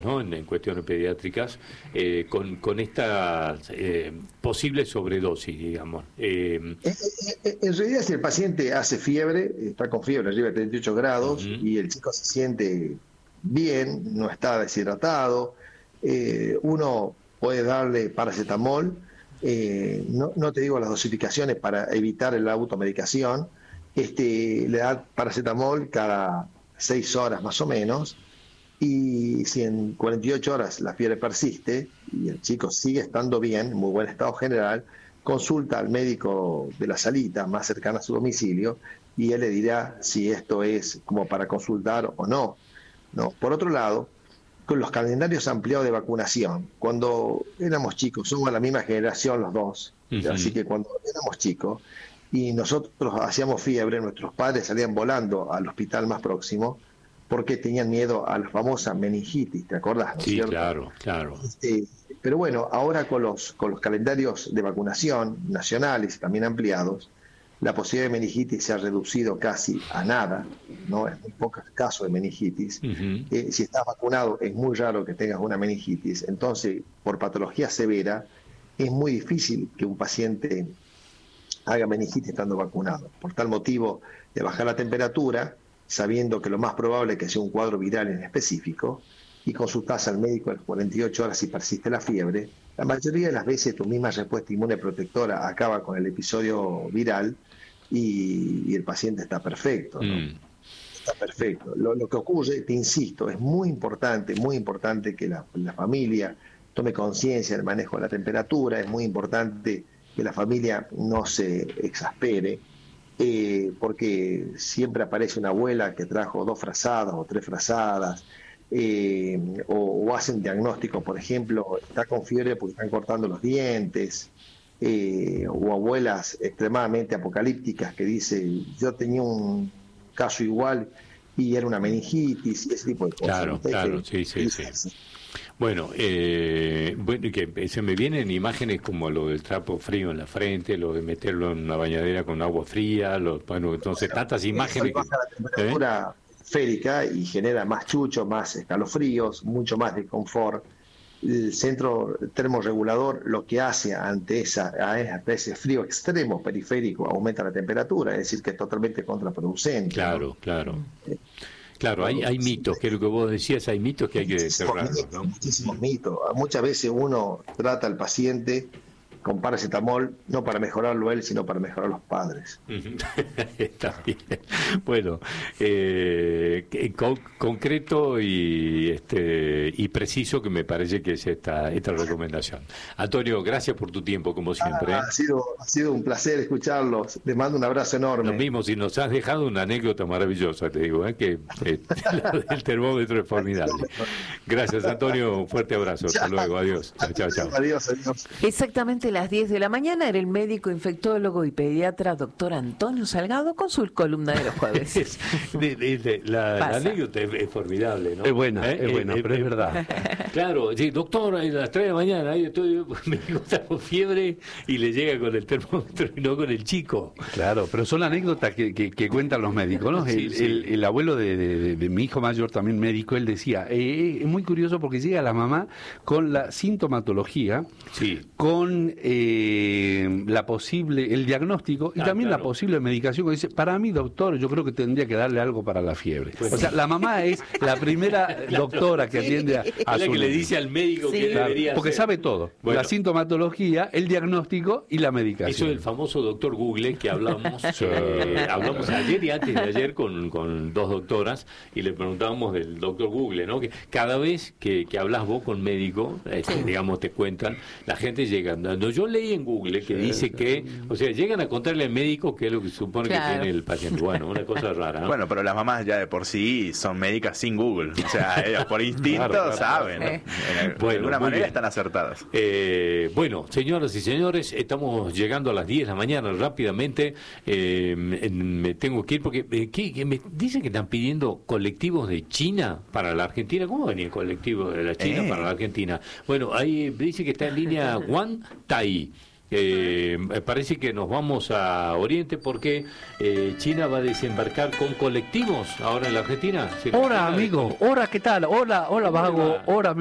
¿no? En cuestiones pediátricas, con esta posible sobredosis, digamos. En realidad, si el paciente hace fiebre, está con fiebre arriba de 38 grados, y el chico se siente bien, no está deshidratado, uno puede darle paracetamol, no te digo las dosificaciones para evitar la automedicación, le da paracetamol cada 6 horas más o menos, y si en 48 horas la fiebre persiste y el chico sigue estando bien, en muy buen estado general, consulta al médico de la salita más cercana a su domicilio y él le dirá si esto es como para consultar o no. Por otro lado, con los calendarios ampliados de vacunación, cuando éramos chicos, somos la misma generación los dos, así que cuando éramos chicos y nosotros hacíamos fiebre, nuestros padres salían volando al hospital más próximo porque tenían miedo a la famosa meningitis, ¿te acordás? ¿No? Sí, ¿cierto? claro. Pero bueno, ahora con los calendarios de vacunación nacionales y también ampliados, la posibilidad de meningitis se ha reducido casi a nada, ¿no? En muy pocos casos de meningitis. Si estás vacunado, es muy raro que tengas una meningitis. Entonces, por patología severa, es muy difícil que un paciente haga meningitis estando vacunado. Por tal motivo, de bajar la temperatura, sabiendo que lo más probable es que sea un cuadro viral en específico, y consultás al médico a las 48 horas si persiste la fiebre, la mayoría de las veces tu misma respuesta inmune protectora acaba con el episodio viral y el paciente está perfecto, ¿no? Está perfecto. Lo que ocurre, te insisto, es muy importante que la familia tome conciencia del manejo de la temperatura, es muy importante que la familia no se exaspere, porque siempre aparece una abuela que trajo 2 frazadas o 3 frazadas, o hacen diagnóstico, por ejemplo, está con fiebre porque están cortando los dientes, o abuelas extremadamente apocalípticas que dicen, yo tenía un caso igual y era una meningitis, y ese tipo de cosas. Claro, sí. Bueno, que se me vienen imágenes como lo del trapo frío en la frente, lo de meterlo en una bañadera con agua fría, entonces tantas imágenes. Baja la temperatura férica y genera más chucho, más escalofríos, mucho más desconfort. El centro termorregulador lo que hace ante ese frío extremo periférico aumenta la temperatura, es decir, que es totalmente contraproducente. Claro. Claro, hay mitos, que es lo que vos decías, hay mitos que hay que desterrarlos, ¿no? Muchísimos mitos. Muchas veces uno trata al paciente con paracetamol, no para mejorarlo él, sino para mejorar a los padres. Está bien. Bueno, concreto y preciso, que me parece que es esta recomendación. Antonio, gracias por tu tiempo, como siempre. Ha sido un placer escucharlos. Les mando un abrazo enorme. Lo mismo, si nos has dejado una anécdota maravillosa, te digo, que el termómetro es formidable. Gracias, Antonio, un fuerte abrazo. Hasta luego, adiós. Chao. Adiós. Exactamente las 10 de la mañana era el médico infectólogo y pediatra doctor Antonio Salgado con su columna de los jueves. La anécdota es formidable, ¿no? Es buena, pero es verdad. Claro, sí, doctor, a las 3 de la mañana ahí estoy, me está con fiebre y le llega con el termómetro y no con el chico. Claro, pero son anécdotas que cuentan los médicos, ¿no? Sí, el abuelo de mi hijo mayor, también médico, él decía, es muy curioso porque llega la mamá con la sintomatología, con el diagnóstico y también la posible medicación, que dice, para mí, doctor, yo creo que tendría que darle algo para la fiebre. O sea, la mamá es la primera doctora que atiende a la su que le dice al médico que debería porque hacer. sabe todo, Bueno. la sintomatología, el diagnóstico y la medicación. Eso es el famoso doctor Google que hablamos hablamos ayer y antes de ayer con 2 doctoras y le preguntábamos del doctor Google, ¿no? Que cada vez que hablas vos con médico, digamos, te cuentan, la gente llega. Yo leí en Google que dice que, o sea, llegan a contarle al médico qué es lo que supone que tiene el paciente. Bueno, una cosa rara, ¿no? Bueno, pero las mamás ya de por sí son médicas sin Google. O sea, ellas por instinto saben. De alguna manera están acertadas. Bueno, señoras y señores, estamos llegando a las 10 de la mañana rápidamente. Me tengo que ir porque me dicen que están pidiendo colectivos de China para la Argentina. ¿Cómo venía el colectivo de la China para la Argentina? Bueno, ahí dice que está en línea Juan Tai. parece que nos vamos a Oriente porque China va a desembarcar con colectivos ahora en la Argentina. Hola, amigo. Hola, ¿qué tal? Hola, Vago. Hola,